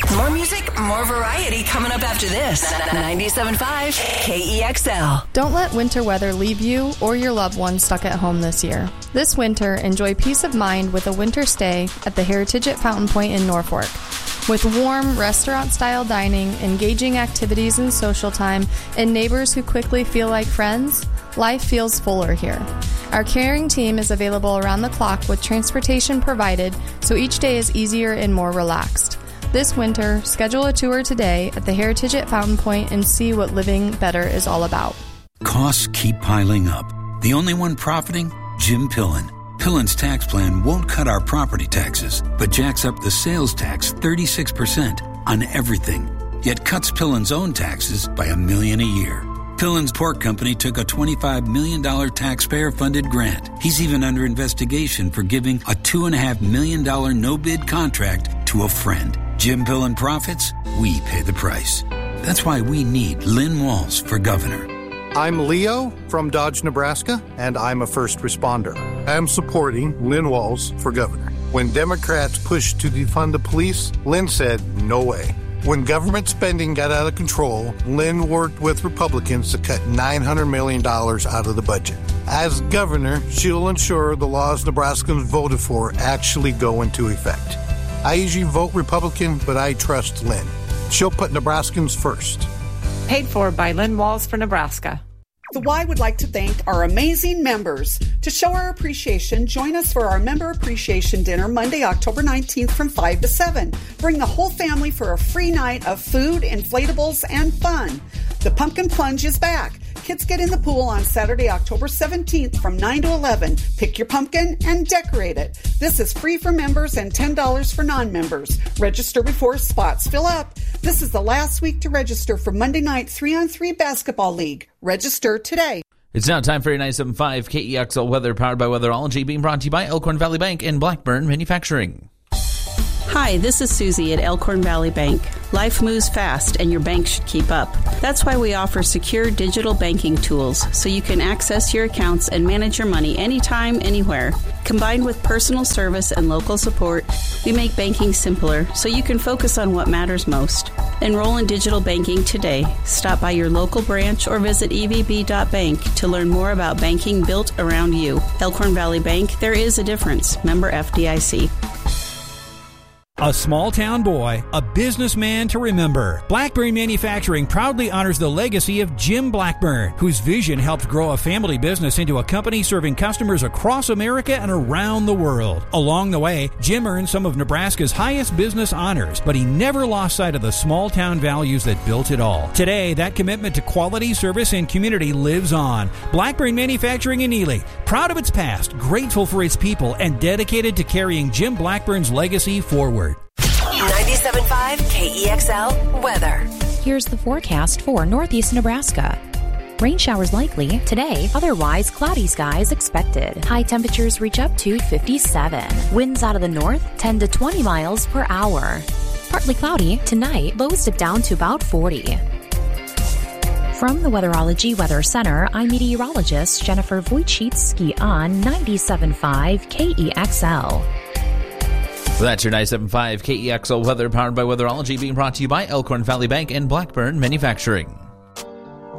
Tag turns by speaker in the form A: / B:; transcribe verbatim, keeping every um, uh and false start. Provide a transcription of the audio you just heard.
A: More music, more variety coming up after this. ninety-seven point five K E X L.
B: Don't let winter weather leave you or your loved ones stuck at home this year. This winter, enjoy peace of mind with a winter stay at the Heritage at Fountain Point in Norfolk. With warm, restaurant-style dining, engaging activities and social time, and neighbors who quickly feel like friends, life feels fuller here. Our caring team is available around the clock with transportation provided, so each day is easier and more relaxed. This winter, schedule a tour today at the Heritage at Fountain Point and see what living better is all about.
C: Costs keep piling up. The only one profiting? Jim Pillen. Pillen's tax plan won't cut our property taxes, but jacks up the sales tax thirty-six percent on everything, yet cuts Pillen's own taxes by a million a year. Pillen's Pork Company took a twenty-five million dollars taxpayer-funded grant. He's even under investigation for giving a two point five million dollars no-bid contract to a friend. Jim Pillen profits, we pay the price. That's why we need Lynn Walls for governor.
D: I'm Leo from Dodge, Nebraska, and I'm a first responder. I'm supporting Lynn Walls for governor. When Democrats pushed to defund the police, Lynn said, no way. When government spending got out of control, Lynn worked with Republicans to cut nine hundred million dollars out of the budget. As governor, she'll ensure the laws Nebraskans voted for actually go into effect. I usually vote Republican, but I trust Lynn. She'll put Nebraskans first.
E: Paid for by Lynn Walls for Nebraska.
F: The Y would like to thank our amazing members. To show our appreciation, join us for our Member Appreciation Dinner Monday, October nineteenth from five to seven. Bring the whole family for a free night of food, inflatables, and fun. The Pumpkin Plunge is back. Kids get in the pool on Saturday, October seventeenth from nine to eleven. Pick your pumpkin and decorate it. This is free for members and ten dollars for non-members. Register before spots fill up. This is the last week to register for Monday night three on three Basketball League. Register today.
G: It's now time for your ninety-seven point five K E X L weather, powered by Weatherology, being brought to you by Elkhorn Valley Bank and Blackburn Manufacturing.
H: Hi, this is Susie at Elkhorn Valley Bank. Life moves fast and your bank should keep up. That's why we offer secure digital banking tools so you can access your accounts and manage your money anytime, anywhere. Combined with personal service and local support, we make banking simpler so you can focus on what matters most. Enroll in digital banking today. Stop by your local branch or visit E V B dot bank to learn more about banking built around you. Elkhorn Valley Bank, there is a difference. Member F D I C.
I: A small-town boy, a businessman to remember. Blackburn Manufacturing proudly honors the legacy of Jim Blackburn, whose vision helped grow a family business into a company serving customers across America and around the world. Along the way, Jim earned some of Nebraska's highest business honors, but he never lost sight of the small-town values that built it all. Today, that commitment to quality, service, and community lives on. Blackburn Manufacturing in Ely, proud of its past, grateful for its people, and dedicated to carrying Jim Blackburn's legacy forward.
A: ninety-seven point five K E X L weather.
J: Here's the forecast for northeast Nebraska. Rain showers likely today, otherwise cloudy skies expected. High temperatures reach up to fifty-seven. Winds out of the north ten to twenty miles per hour. Partly cloudy tonight, lows dip down to about forty. From the Weatherology Weather Center, I'm meteorologist Jennifer Wojcicki on ninety-seven point five K E X L.
G: Well, that's your ninety-seven point five K E X L weather, powered by Weatherology, being brought to you by Elkhorn Valley Bank and Blackburn Manufacturing.